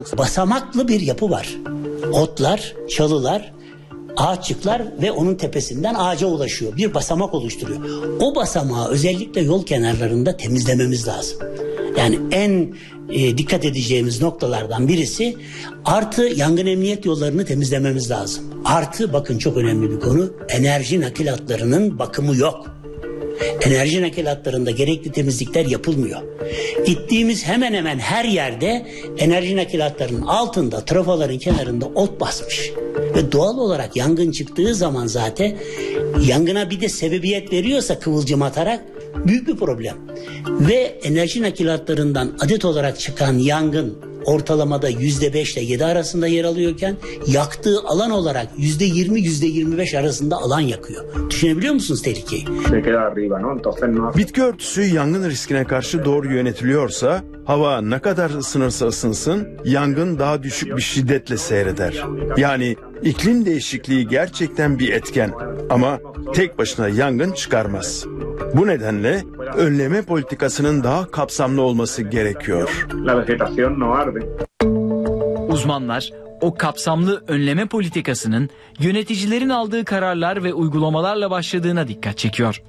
Basamaklı bir yapı var. Otlar, çalılar, ağaççıklar ve onun tepesinden ağaca ulaşıyor. Bir basamak oluşturuyor. O basamağı özellikle yol kenarlarında temizlememiz lazım. Yani en dikkat edeceğimiz noktalardan birisi artı yangın emniyet yollarını temizlememiz lazım. Artı bakın çok önemli bir konu, enerji nakilatlarının bakımı yok. Enerji nakilatlarında gerekli temizlikler yapılmıyor. Gittiğimiz hemen hemen her yerde enerji nakilatlarının altında, trafoların kenarında ot basmış. Ve doğal olarak yangın çıktığı zaman zaten yangına bir de sebebiyet veriyorsa kıvılcım atarak büyük bir problem. Ve enerji nakilatlarından adet olarak çıkan yangın ortalamada %5 ile 7 arasında yer alıyorken yaktığı alan olarak %20-25 arasında alan yakıyor. Düşünebiliyor musunuz tehlikeyi? Bitki örtüsü yangın riskine karşı doğru yönetiliyorsa hava ne kadar ısınırsa ısınsın yangın daha düşük bir şiddetle seyreder. Yani iklim değişikliği gerçekten bir etken ama tek başına yangın çıkarmaz. Bu nedenle önleme politikasının daha kapsamlı olması gerekiyor. Uzmanlar o kapsamlı önleme politikasının yöneticilerin aldığı kararlar ve uygulamalarla başladığına dikkat çekiyor.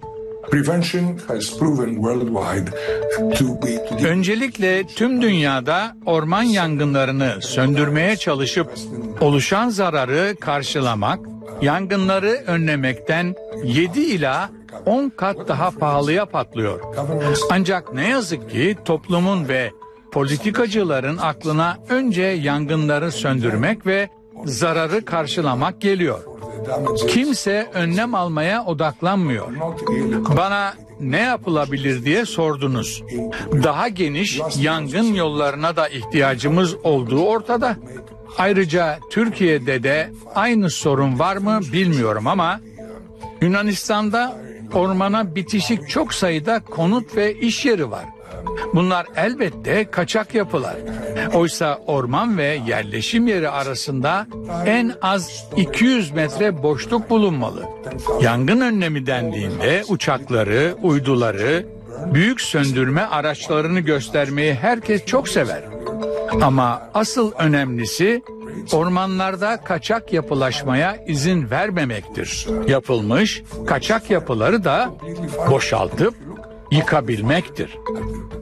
Öncelikle tüm dünyada orman yangınlarını söndürmeye çalışıp oluşan zararı karşılamak, yangınları önlemekten 7 ila 10 kat daha pahalıya patlıyor. Ancak ne yazık ki toplumun ve politikacıların aklına önce yangınları söndürmek ve zararı karşılamak geliyor. Kimse önlem almaya odaklanmıyor. Bana ne yapılabilir diye sordunuz. Daha geniş yangın yollarına da ihtiyacımız olduğu ortada. Ayrıca Türkiye'de de aynı sorun var mı bilmiyorum ama Yunanistan'da ormana bitişik çok sayıda konut ve iş yeri var. Bunlar elbette kaçak yapılar. Oysa orman ve yerleşim yeri arasında en az 200 metre boşluk bulunmalı. Yangın önlemi dendiğinde uçakları, uyduları, büyük söndürme araçlarını göstermeyi herkes çok sever. Ama asıl önemlisi ormanlarda kaçak yapılaşmaya izin vermemektir. Yapılmış kaçak yapıları da boşaltıp yıkabilmektir.